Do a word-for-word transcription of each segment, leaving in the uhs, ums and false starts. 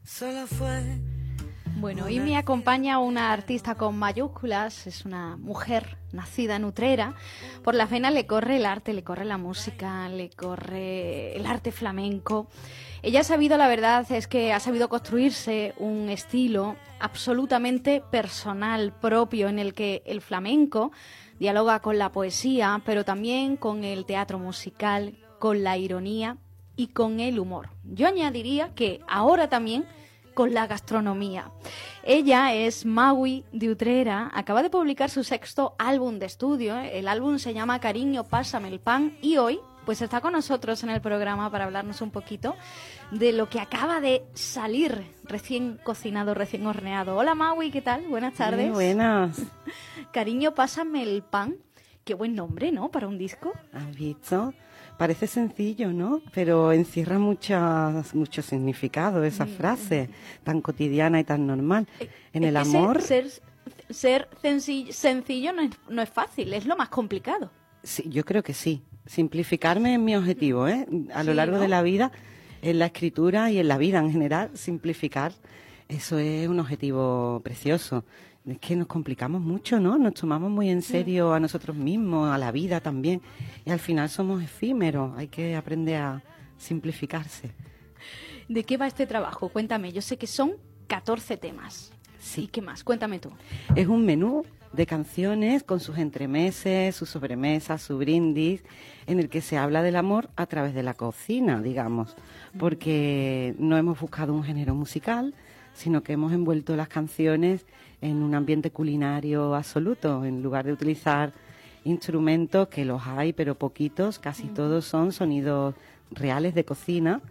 solo fue. Bueno, hoy me acompaña una artista con mayúsculas, es una mujer nacida en Utrera. Por las venas le corre el arte, le corre la música, le corre el arte flamenco. Ella ha sabido, la verdad es que ha sabido construirse un estilo absolutamente personal, propio, en el que el flamenco dialoga con la poesía, pero también con el teatro musical, con la ironía y con el humor. Yo añadiría que ahora también con la gastronomía. Ella es Maui de Utrera, acaba de publicar su sexto álbum de estudio, el álbum se llama Cariño, pásame el pan, y hoy pues está con nosotros en el programa para hablarnos un poquito de lo que acaba de salir, recién cocinado, recién horneado. Hola Maui, ¿qué tal? Buenas tardes. Muy buenas. Cariño, pásame el pan, qué buen nombre, ¿no?, para un disco. ¿Has visto? Parece sencillo, ¿no? Pero encierra muchas, mucho significado esa frase tan cotidiana y tan normal. En es el que amor... Ser, ser, ser sencillo, sencillo no, es, no es fácil, es lo más complicado. Sí, yo creo que sí. Simplificarme es mi objetivo, ¿eh? A lo Sí, largo ¿no? de la vida, en la escritura y en la vida en general, simplificar, eso es un objetivo precioso. Es que nos complicamos mucho, ¿no? Nos tomamos muy en serio a nosotros mismos, a la vida también. Y al final somos efímeros. Hay que aprender a simplificarse. ¿De qué va este trabajo? Cuéntame, yo sé que son catorce temas. Sí. ¿Y qué más? Cuéntame tú. Es un menú de canciones con sus entremeses, sus sobremesas, su brindis, en el que se habla del amor a través de la cocina, digamos. Porque no hemos buscado un género musical, sino que hemos envuelto las canciones en un ambiente culinario absoluto, en lugar de utilizar instrumentos, que los hay, pero poquitos, casi uh-huh. todos son sonidos reales de cocina,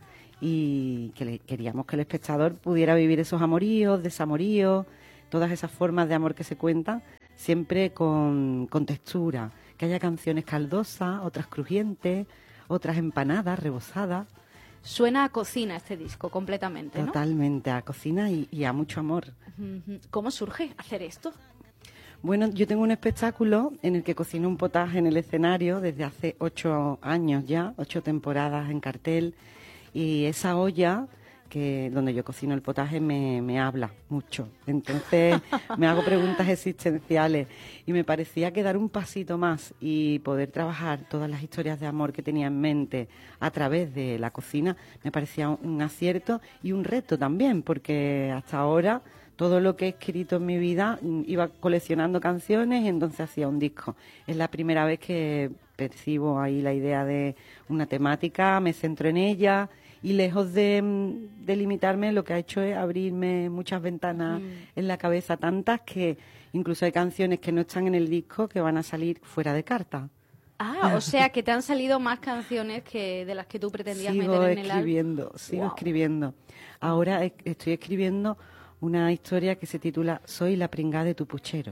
y que le, queríamos que el espectador pudiera vivir esos amoríos, desamoríos, todas esas formas de amor que se cuentan, siempre con, con textura, que haya canciones caldosas, otras crujientes, otras empanadas, rebozadas. Suena a cocina este disco, completamente, ¿no? Totalmente, a cocina y, y a mucho amor. ¿Cómo surge hacer esto? Bueno, yo tengo un espectáculo en el que cocino un potaje en el escenario desde hace ocho años ya, ocho temporadas en cartel, y esa olla que donde yo cocino el potaje me, me habla mucho. Entonces me hago preguntas existenciales y me parecía que dar un pasito más y poder trabajar todas las historias de amor que tenía en mente a través de la cocina me parecía un, un acierto y un reto también, porque hasta ahora todo lo que he escrito en mi vida iba coleccionando canciones y entonces hacía un disco. Es la primera vez que percibo ahí la idea de una temática, me centro en ella. Y lejos de, de limitarme, lo que ha hecho es abrirme muchas ventanas mm. en la cabeza, tantas que incluso hay canciones que no están en el disco que van a salir fuera de carta. Ah, o sea que te han salido más canciones que de las que tú pretendías sigo meter en el álbum. Sigo escribiendo, sigo wow. escribiendo. Ahora e- estoy escribiendo una historia que se titula Soy la pringá de tu puchero.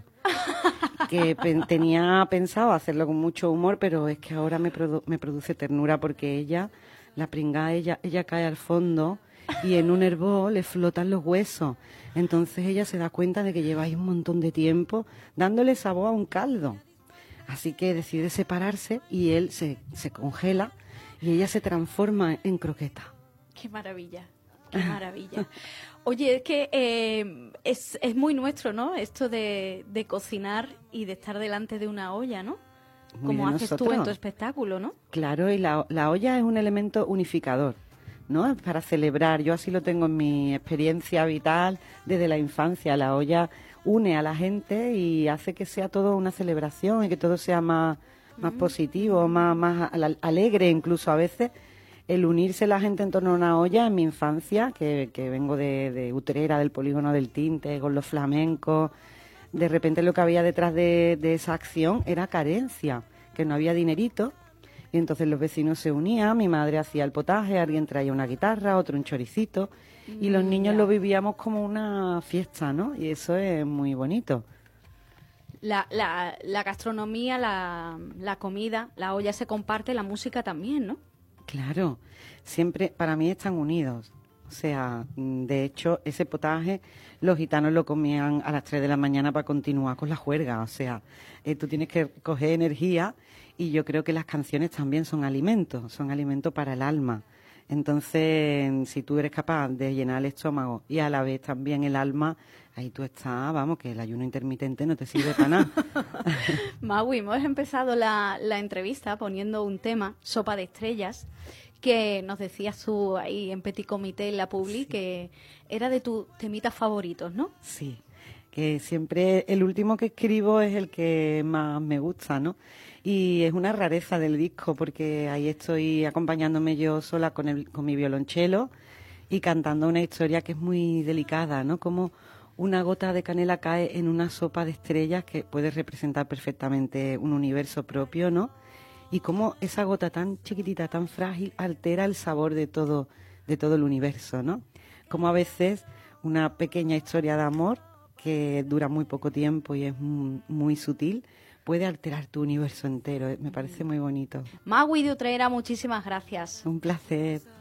que pe- tenía pensado hacerlo con mucho humor, pero es que ahora me, produ- me produce ternura porque ella... La pringá, ella, ella cae al fondo y en un hervor le flotan los huesos. Entonces ella se da cuenta de que lleváis un montón de tiempo dándole sabor a un caldo. Así que decide separarse y él se, se congela y ella se transforma en croqueta. ¡Qué maravilla! ¡Qué maravilla! Oye, es que eh, es, es muy nuestro, ¿no? Esto de, de cocinar y de estar delante de una olla, ¿no? Muy Como haces nosotros. tú en tu espectáculo, ¿no? Claro, y la, la olla es un elemento unificador, ¿no? Es para celebrar. Yo así lo tengo en mi experiencia vital desde la infancia. La olla une a la gente y hace que sea todo una celebración y que todo sea más, más mm. positivo, más, más alegre incluso a veces. El unirse la gente en torno a una olla en mi infancia, que, que vengo de, de Utrera, del polígono del Tinte, con los flamencos... De repente lo que había detrás de, de esa acción era carencia, que no había dinerito, y entonces los vecinos se unían, mi madre hacía el potaje, alguien traía una guitarra, otro un choricito, y los niños ya. lo vivíamos como una fiesta, ¿no? Y eso es muy bonito. La, la, la gastronomía, la, la comida, la olla se comparte, la música también, ¿no? Claro, siempre, para mí están unidos. O sea, de hecho, ese potaje los gitanos lo comían a las tres de la mañana para continuar con la juerga. O sea, eh, tú tienes que coger energía y yo creo que las canciones también son alimentos, son alimentos para el alma. Entonces, si tú eres capaz de llenar el estómago y a la vez también el alma, ahí tú estás, vamos, que el ayuno intermitente no te sirve para nada. Magui, hemos empezado la, la entrevista poniendo un tema, sopa de estrellas, que nos decías tú ahí en Petit Comité, en la Publi, sí, que era de tus temitas favoritos, ¿no? Sí, que siempre el último que escribo es el que más me gusta, ¿no? Y es una rareza del disco porque ahí estoy acompañándome yo sola con, el, con mi violonchelo y cantando una historia que es muy delicada, ¿no? Como una gota de canela cae en una sopa de estrellas que puede representar perfectamente un universo propio, ¿no? Y cómo esa gota tan chiquitita, tan frágil, altera el sabor de todo, de todo el universo, ¿no? Como a veces una pequeña historia de amor que dura muy poco tiempo y es muy, muy sutil, puede alterar tu universo entero. Me parece muy bonito. Magui de Utrera, muchísimas gracias. Un placer.